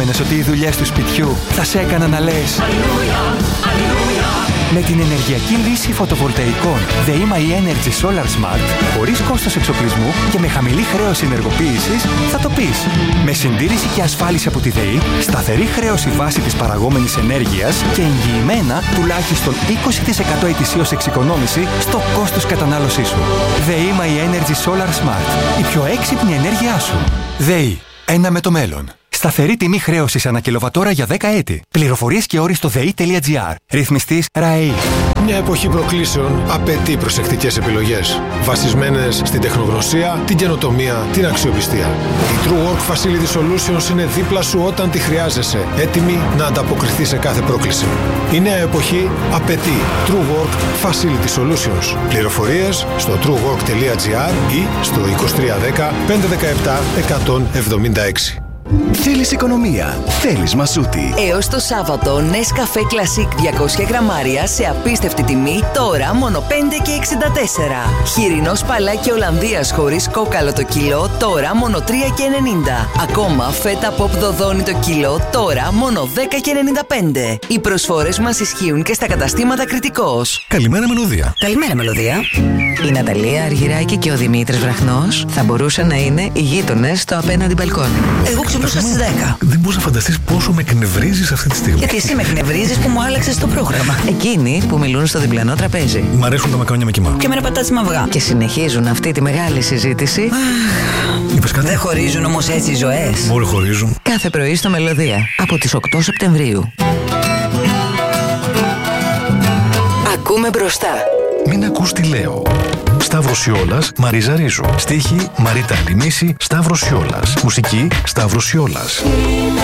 περίμενες ότι οι δουλειές του σπιτιού θα σε έκαναν να λες με την ενεργειακή λύση φωτοβολταϊκών ΔΕΗ Energy Solar Smart, χωρίς κόστος εξοπλισμού και με χαμηλή χρέωση ενεργοποίησης, θα το πεις. Με συντήρηση και ασφάλιση από τη ΔΕΗ, σταθερή χρέωση βάση της παραγόμενης ενέργειας και εγγυημένα τουλάχιστον 20% ετησίως εξοικονόμηση στο κόστος κατανάλωσής σου. ΔΕΗ Energy Solar Smart. Η πιο έξυπνη ενέργειά σου. ΔΕΗ. Ένα με το μέλλον. Σταθερή τιμή χρέωσης ανά κιλοβατόρα για 10 έτη. Πληροφορίες και όροι στο dei.gr. Ρυθμιστής ΡΑΕΗ. Μια εποχή προκλήσεων απαιτεί προσεκτικές επιλογές. Βασισμένες στην τεχνογνωσία, την καινοτομία, την αξιοπιστία. Η True Work Facility Solutions είναι δίπλα σου όταν τη χρειάζεσαι. Έτοιμη να ανταποκριθεί σε κάθε πρόκληση. Η νέα εποχή απαιτεί True Work Facility Solutions. Πληροφορίες στο truework.gr ή στο 2310 517 176. Θέλεις οικονομία, θέλεις Μασούτη. Έως το Σάββατο, Nescafé Classic 200 γραμμάρια σε απίστευτη τιμή, τώρα μόνο 5,64. Χοιρινό σπαλάκι Ολλανδίας χωρίς κόκαλο το κιλό, τώρα μόνο 3,90. Ακόμα φέτα pop δοδόνι το κιλό, τώρα μόνο 10,95. Οι προσφορές μας ισχύουν και στα καταστήματα Κρητικός. Καλημέρα Μελωδία. Καλημέρα Μελωδία. Η Ναταλία Αργυράκη και ο Δημήτρης Βραχνός θα μπορούσαν να είναι οι γείτονες στο απέναντι μπαλκόνι. Εγώ ξυπνούσα στις 10. Δεν μπορείς να φανταστείς πόσο με εκνευρίζεις αυτή τη στιγμή. Γιατί εσύ με εκνευρίζεις που μου άλλαξες το πρόγραμμα. Εκείνοι που μιλούν στο διπλανό τραπέζι. Μ' αρέσουν τα μακαρόνια με κιμά. Και με πατάτσι με αυγά. Και συνεχίζουν αυτή τη μεγάλη συζήτηση. Είπες κάτι? Δεν χωρίζουν όμως έτσι οι ζωές. Όλοι χωρίζουν. Κάθε πρωί στο Μελωδία από τις 8 Σεπτεμβρίου. Ακούμε μπροστά. Μην ακούς τι λέω. Σταύρος Σιόλας, Μαρίζα Ρίζου. Στίχη Μαρίτα Αντινίση, Σταύρος Σιόλας. Μουσική Σταύρος Σιόλας.